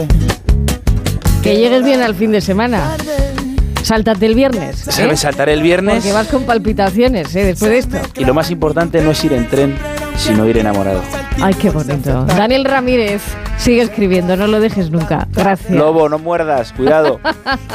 Que llegues bien al fin de semana. Sáltate el viernes. ¿Sabes? Saltaré el viernes. Porque vas con palpitaciones, después de esto. Y lo más importante no es ir en tren, sino ir enamorado. Ay, qué bonito. Daniel Ramírez, sigue escribiendo, no lo dejes nunca. Gracias. Lobo, no muerdas, cuidado.